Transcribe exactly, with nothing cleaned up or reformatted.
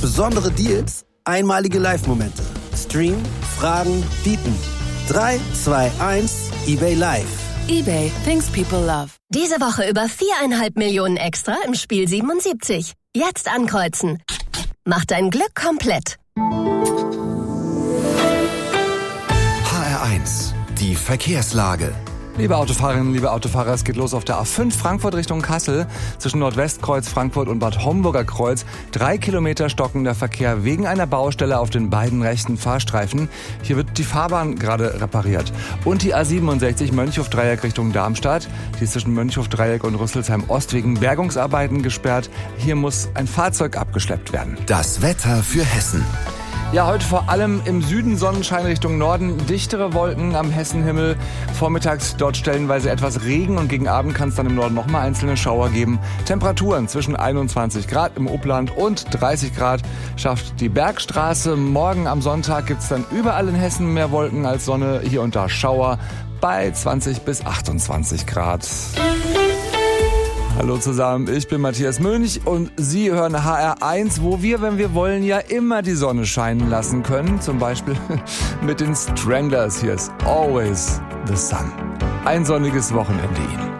Besondere Deals, einmalige Live-Momente. Stream, Fragen, bieten. drei, zwei, eins, eBay Live. eBay, things people love. Diese Woche über viereinhalb Millionen extra im Spiel siebenundsiebzig. Jetzt ankreuzen. Macht dein Glück komplett. H R eins, die Verkehrslage. Liebe Autofahrerinnen, liebe Autofahrer, es geht los auf der A fünf Frankfurt Richtung Kassel. Zwischen Nordwestkreuz Frankfurt und Bad Homburger Kreuz. Drei Kilometer stockender Verkehr wegen einer Baustelle auf den beiden rechten Fahrstreifen. Hier wird die Fahrbahn gerade repariert. Und die A siebenundsechzig Mönchhof-Dreieck Richtung Darmstadt. Die ist zwischen Mönchhof-Dreieck und Rüsselsheim-Ost wegen Bergungsarbeiten gesperrt. Hier muss ein Fahrzeug abgeschleppt werden. Das Wetter für Hessen. Ja, heute vor allem im Süden Sonnenschein Richtung Norden, dichtere Wolken am Hessenhimmel. Vormittags dort stellenweise etwas Regen und gegen Abend kann es dann im Norden nochmal einzelne Schauer geben. Temperaturen zwischen einundzwanzig Grad im Upland und dreißig Grad schafft die Bergstraße. Morgen am Sonntag gibt es dann überall in Hessen mehr Wolken als Sonne, hier und da Schauer bei zwanzig bis achtundzwanzig Grad. Hallo zusammen, ich bin Matthias Mönch und Sie hören H R eins, wo wir, wenn wir wollen, ja immer die Sonne scheinen lassen können. Zum Beispiel mit den Stranglers. Hier ist Always the Sun. Ein sonniges Wochenende Ihnen.